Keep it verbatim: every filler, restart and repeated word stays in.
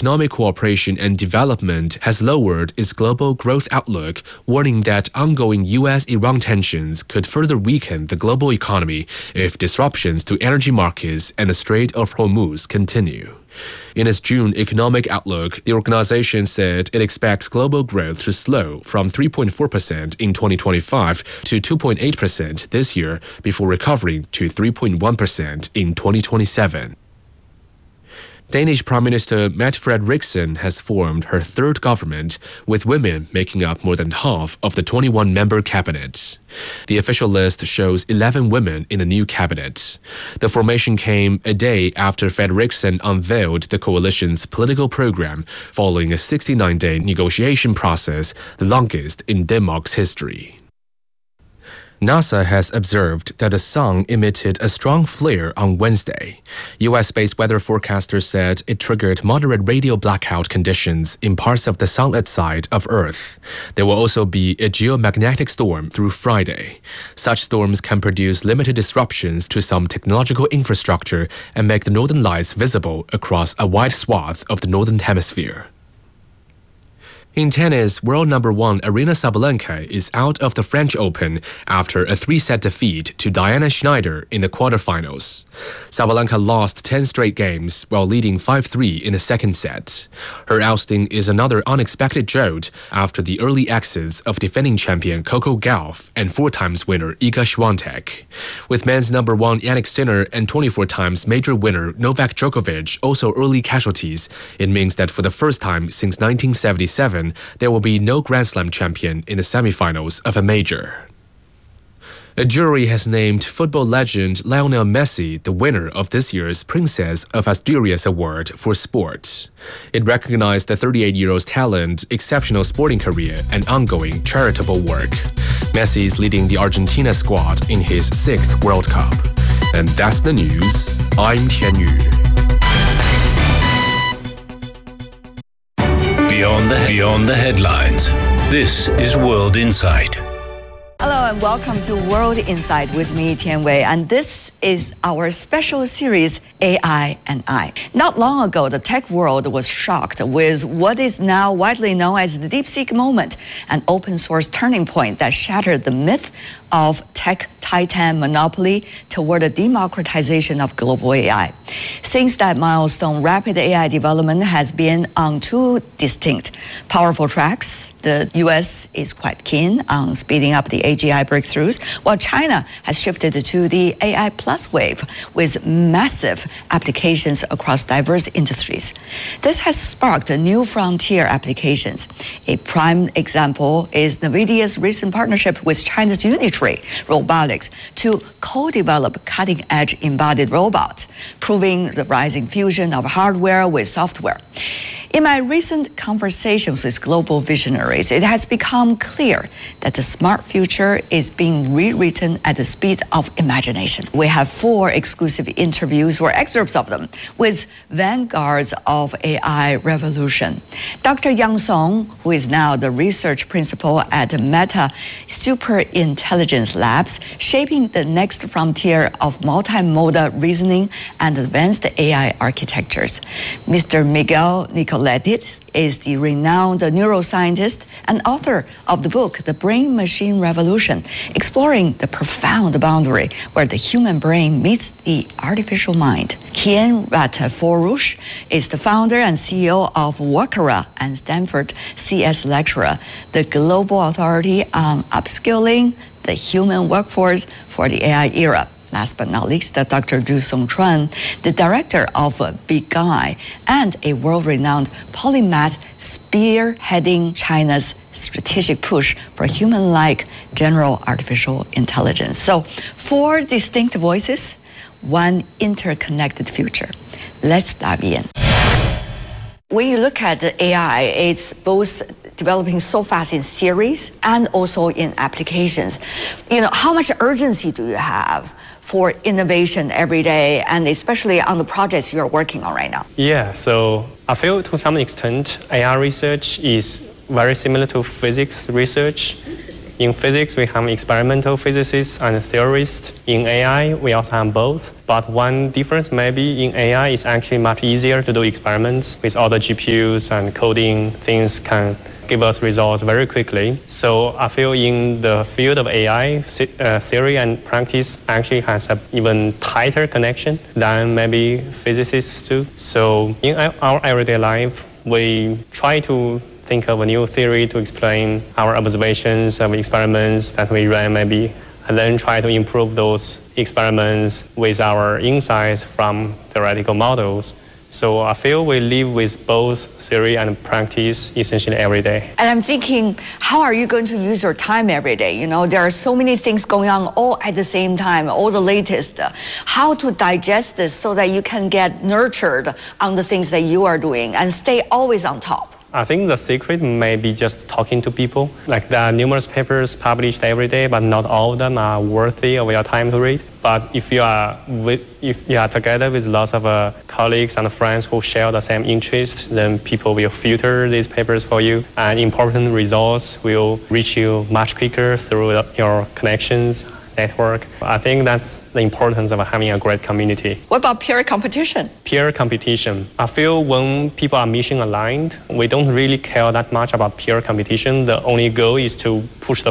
Economic Cooperation and Development has lowered its global growth outlook, warning that ongoing U S Iran tensions could further weaken the global economy if disruptions to energy markets and the Strait of Hormuz continue. In its June economic outlook, the organization said it expects global growth to slow from three point four percent in twenty twenty-five to two point eight percent this year before recovering to three point one percent in twenty twenty-seven. Danish Prime Minister Mette Frederiksen has formed her third government, with women making up more than half of the twenty-one member cabinet. The official list shows eleven women in the new cabinet. The formation came a day after Frederiksen unveiled the coalition's political program following a sixty-nine day negotiation process, the longest in Denmark's history. NASA has observed that the sun emitted a strong flare on Wednesday. U S-based weather forecasters said it triggered moderate radio blackout conditions in parts of the sunlit side of Earth. There will also be a geomagnetic storm through Friday. Such storms can produce limited disruptions to some technological infrastructure and make the northern lights visible across a wide swath of the northern hemisphere. In tennis, world number one Aryna Sabalenka is out of the French Open after a three-set defeat to Diana Schneider in the quarterfinals. Sabalenka lost ten straight games while leading five three in the second set. Her ousting is another unexpected jolt after the early exits of defending champion Coco Gauff and four times winner Iga Swiatek. With men's number one Jannik Sinner and twenty-four times major winner Novak Djokovic also early casualties, it means that for the first time since nineteen seventy-seven, there will be no Grand Slam champion in the semifinals of a major. A jury has named football legend Lionel Messi the winner of this year's Princess of Asturias Award for sport. It recognized the thirty-eight-year-old's talent, exceptional sporting career, and ongoing charitable work. Messi is leading the Argentina squad in his sixth World Cup. And that's the news. I'm Tian Yu. Beyond the, beyond the headlines, this is World Insight. Hello and welcome to World Insight with me, Tian Wei, and this is our special series, A I and I. Not long ago, the tech world was shocked with what is now widely known as the DeepSeek moment, an open source turning point that shattered the myth of tech titan monopoly toward the democratization of global A I. Since that milestone, rapid A I development has been on two distinct, powerful tracks. The U S is quite keen on speeding up the A G I breakthroughs, while China has shifted to the A I plus wave with massive applications across diverse industries. This has sparked new frontier applications. A prime example is NVIDIA's recent partnership with China's Unitree Robotics to co-develop cutting-edge embodied robots, proving the rising fusion of hardware with software. In my recent conversations with global visionaries, it has become clear that the smart future is being rewritten at the speed of imagination. We have four exclusive interviews, or excerpts of them, with vanguards of A I revolution. Doctor Yang Song, who is now the research principal at Meta Superintelligence Labs, shaping the next frontier of multimodal reasoning and advanced A I architectures. Mister Miguel Nicoletti is the renowned neuroscientist and author of the book, The Brain-Machine Revolution, exploring the profound boundary where the human brain meets the artificial mind. Kian Rataforush is the founder and C E O of Wakara and Stanford C S lecturer, the global authority on upskilling the human workforce for the A I era. Last but not least, Doctor Zhu Songchuan, the director of BigEye and a world-renowned polymath spearheading China's strategic push for human-like general artificial intelligence. So, four distinct voices, one interconnected future. Let's dive in. When you look at the A I, it's both developing so fast in series and also in applications. You know, how much urgency do you have for innovation every day, and especially on the projects you're working on right now? Yeah, so I feel to some extent A I research is very similar to physics research In physics, we have experimental physicists and theorists. In A I, we also have both. But one difference maybe in A I is actually much easier to do experiments with all the G P Us and coding. Things can give us results very quickly. So I feel in the field of A I, uh, theory and practice actually has an even tighter connection than maybe physicists do. So in our everyday life, we try to think of a new theory to explain our observations of experiments that we ran maybe, and then try to improve those experiments with our insights from theoretical models. So I feel we live with both theory and practice essentially every day. And I'm thinking, how are you going to use your time every day? You know, there are so many things going on all at the same time, all the latest. How to digest this so that you can get nurtured on the things that you are doing and stay always on top? I think the secret may be just talking to people. Like there are numerous papers published every day, but not all of them are worthy of your time to read. But if you are with, if you are together with lots of uh, colleagues and friends who share the same interest, then people will filter these papers for you, and important results will reach you much quicker through your connections, network. I think that's the importance of having a great community. What about peer competition? Peer competition. I feel when people are mission aligned, we don't really care that much about peer competition. The only goal is to push the